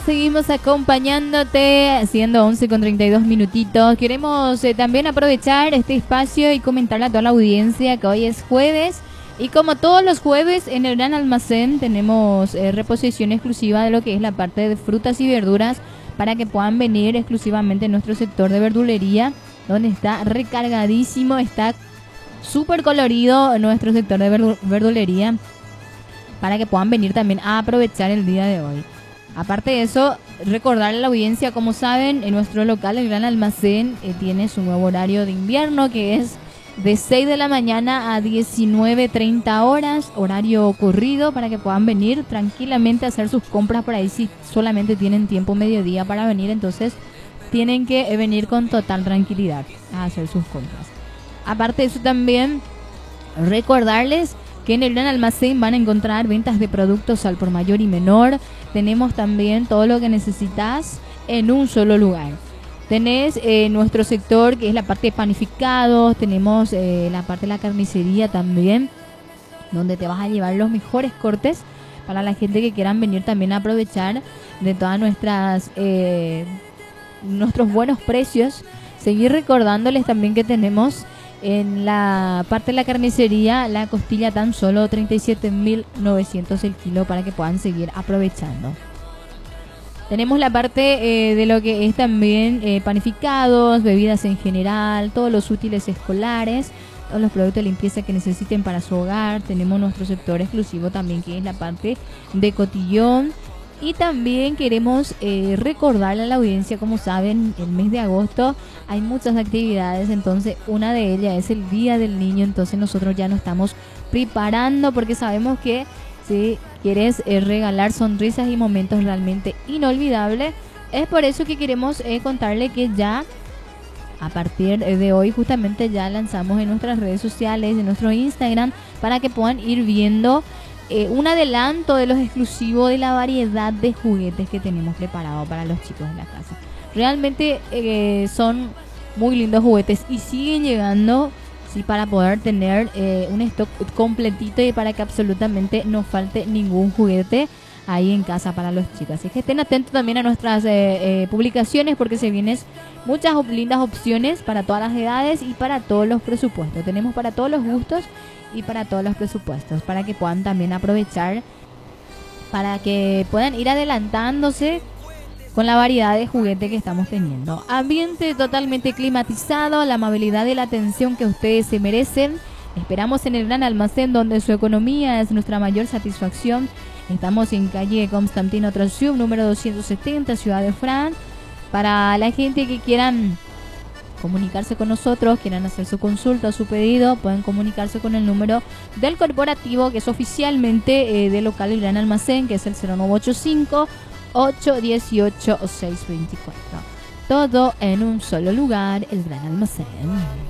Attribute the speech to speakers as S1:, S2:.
S1: Seguimos acompañándote, siendo 11:32 minutitos. Queremos también aprovechar este espacio y comentarle a toda la audiencia que hoy es jueves. Y como todos los jueves en el Gran Almacén tenemos reposición exclusiva de lo que es la parte de frutas y verduras para que puedan venir exclusivamente en nuestro sector de verdulería, donde está recargadísimo, está súper colorido nuestro sector de verdulería, para que puedan venir también a aprovechar el día de hoy. Aparte de eso, recordarle a la audiencia, como saben, en nuestro local, el Gran Almacén, tiene su nuevo horario de invierno, que es de 6 de la mañana a 19:30 horas, horario corrido, para que puedan venir tranquilamente a hacer sus compras por ahí. Si solamente tienen tiempo mediodía para venir, entonces tienen que venir con total tranquilidad a hacer sus compras. Aparte de eso, también recordarles que en el Gran Almacén van a encontrar ventas de productos al por mayor y menor. Tenemos también todo lo que necesitas en un solo lugar. Tenés nuestro sector, que es la parte de panificados. Tenemos la parte de la carnicería también, donde te vas a llevar los mejores cortes para la gente que quieran venir también a aprovechar de todas nuestros buenos precios. Seguir recordándoles también que tenemos en la parte de la carnicería la costilla tan solo 37.900 el kilo, para que puedan seguir aprovechando. Tenemos la parte de lo que es también panificados, bebidas en general, todos los útiles escolares, todos los productos de limpieza que necesiten para su hogar. Tenemos nuestro sector exclusivo también, que es la parte de cotillón. Y también queremos recordarle a la audiencia, como saben, el mes de agosto hay muchas actividades, entonces una de ellas es el Día del Niño. Entonces nosotros ya nos estamos preparando, porque sabemos que si quieres regalar sonrisas y momentos realmente inolvidables, es por eso que queremos contarle que ya a partir de hoy justamente ya lanzamos en nuestras redes sociales, en nuestro Instagram, para que puedan ir viendo un adelanto de los exclusivos, de la variedad de juguetes que tenemos preparado para los chicos de la casa. Realmente son muy lindos juguetes y siguen llegando, sí, para poder tener un stock completito y para que absolutamente no falte ningún juguete ahí en casa para los chicos. Así que estén atentos también a nuestras publicaciones, porque se vienen muchas lindas opciones para todas las edades y para todos los presupuestos. Tenemos para todos los gustos y para todos los presupuestos, para que puedan también aprovechar, para que puedan ir adelantándose con la variedad de juguetes que estamos teniendo. Ambiente totalmente climatizado, la amabilidad y la atención que ustedes se merecen. Esperamos en el Gran Almacén, donde su economía es nuestra mayor satisfacción. Estamos en calle Constantino Trasub, número 270, Ciudad de Fran. Para la gente que quieran comunicarse con nosotros, quieran hacer su consulta, su pedido, pueden comunicarse con el número del corporativo, que es oficialmente del local El Gran Almacén, que es el 0985 818 624. Todo en un solo lugar, el Gran Almacén.